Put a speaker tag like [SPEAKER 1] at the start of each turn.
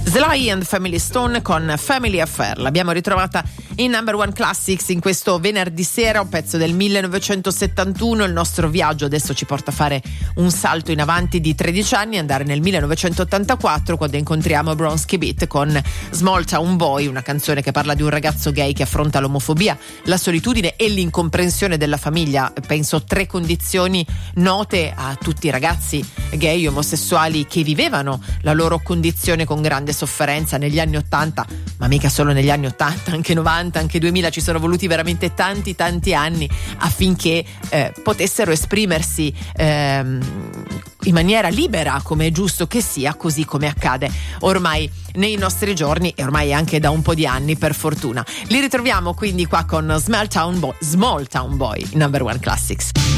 [SPEAKER 1] Sly and Family Stone con Family Affair. L'abbiamo ritrovata in Number One Classics in questo venerdì sera, un pezzo del 1971. Il nostro viaggio adesso ci porta a fare un salto in avanti di 13 anni, andare nel 1984, quando incontriamo Bronski Beat con Small Town Boy, una canzone che parla di un ragazzo gay che affronta l'omofobia, la solitudine e l'incomprensione della famiglia. Penso 3 condizioni note a tutti i ragazzi gay omosessuali che vivevano la loro condizione con grande sofferenza negli anni 80, ma mica solo negli anni 80, anche 90, anche 2000. Ci sono voluti veramente tanti anni affinché potessero esprimersi in maniera libera, come è giusto che sia, così come accade ormai nei nostri giorni e ormai anche da un po' di anni, per fortuna. Li ritroviamo quindi qua con Small Town Boy, Number One Classics.